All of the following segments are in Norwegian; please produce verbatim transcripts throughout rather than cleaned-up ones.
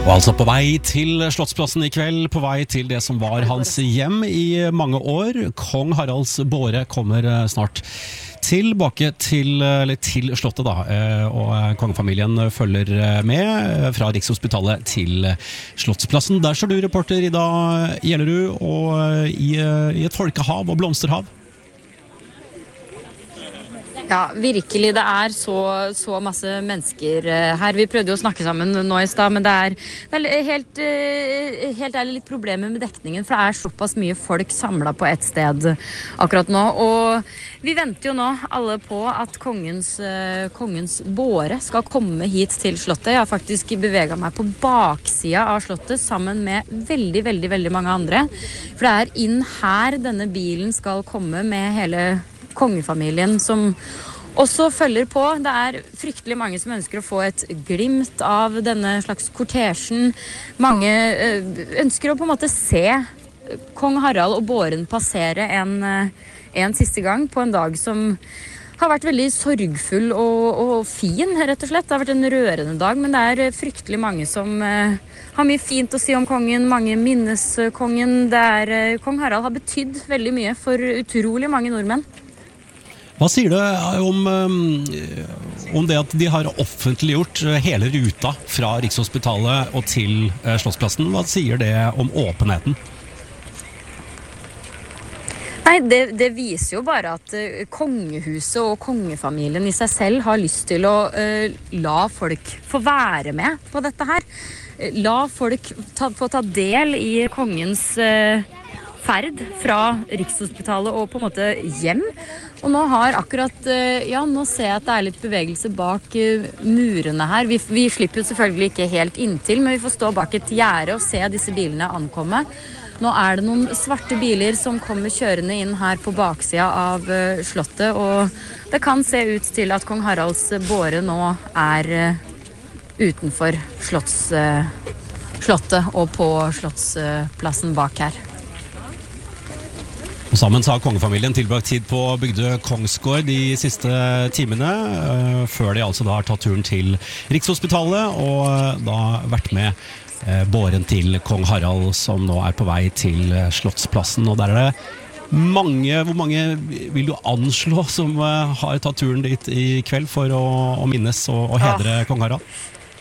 Og altså på vei til Slottsplassen i kveld, på vei til det som var hans hjem i mange år. Kong Haralds båre kommer snart tilbake til, eller til Slottet da, og kongefamilien følger med fra Rikshospitalet til Slottsplassen. Der står du, reporter Ida Gjellerud, og i, i et folkehav og blomsterhav. Ja, virkelig. Det er så, så masse mennesker her. Vi prøvde jo å snakke sammen nå i sted, men det er, det er helt, helt ærlig litt problemer med dekningen, for det er såpass mye folk samlet på et sted akkurat nå. Og vi venter jo nå alle på at kongens, kongens båre skal komme hit til Slottet. Jeg har faktisk beveget meg på baksida av Slottet sammen med veldig, veldig, veldig mange andre. For det er inn her denne bilen skal komme med hele kongefamilien som også følger på. Det er fryktelig mange som ønsker å få et glimt av denne slags kortesjen. Mange ønsker å på en måte se kong Harald og båren passere en, en siste gang på en dag som har vært veldig sorgfull og, og fin, rett og slett. Det har vært en rørende dag, men det er fryktelig mange som uh, har mye fint å si om kongen, mange minnes kongen. Det er, uh, kong Harald har betydd veldig mye for utrolig mange nordmenn. Hva sier du om, om det at de har offentliggjort hele ruta fra Rikshospitalet og til Slottsplassen? Hva sier det om åpenheten? Nei, det, det viser jo bare at uh, kongehuset og kongefamilien i seg selv har lyst til å uh, la folk få være med på dette her. Uh, la folk ta, få ta del i kongens uh, ferd fra Rikshospitalet og på en måte hjem. Og nå har akkurat, uh, ja, nå ser jeg at det er litt bevegelse bak uh, murene her. Vi, vi slipper jo selvfølgelig ikke helt inntil, men vi får stå bak et gjerde og se disse bilene ankomme. Nå er det noen svarte biler som kommer kjørende inn her på baksida av uh, Slottet, og det kan se ut til at kong Haralds båre nå er uh, utenfor slotts, uh, Slottet og på Slottsplassen bak her. Og sammen så har kongefamilien tilbrakt tid på Bygdøy Kongsgård de siste timene, uh, før de altså da har tatt turen til Rikshospitalet og uh, da vært med uh, båren til kong Harald, som nå er på vei til uh, Slottsplassen. Og der er det mange, hvor mange vil du anslå som uh, har tatt turen dit i kveld for å, å minnes og, og hedre ah. kong Harald?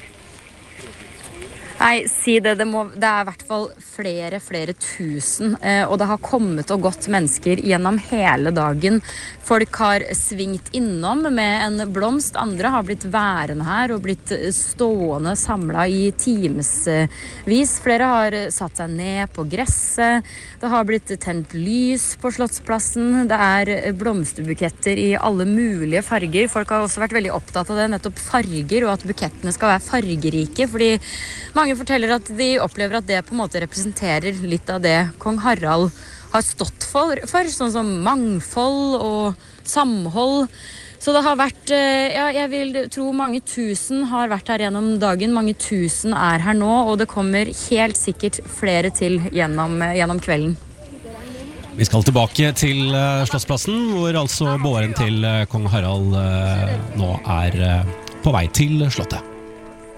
Nei, si det. Det, må, det er i hvert fall flere, flere tusen, eh, og det har kommet og gått mennesker gjennom hele dagen. Folk har svingt innom med en blomst, andre har blitt værende her og blitt stående samlet i timesvis. Flere har satt seg ned på gresset, det har blitt tent lys på Slottsplassen, det er blomsterbuketter i alle mulige farger. Folk har også vært veldig opptatt av det, nettopp farger, og at bukettene skal være fargerike, fordi mange forteller at de opplever at det på en måte representerer litt av det kong Harald har stått for, for sånn som mangfold og samhold. Så det har vært, ja, jeg vil tro mange tusen har vært her gjennom dagen, mange tusen er her nå, og det kommer helt sikkert flere til gjennom, gjennom kvelden. Vi skal tilbake til Slottsplassen, hvor altså båren til kong Harald nå er på vei til Slottet.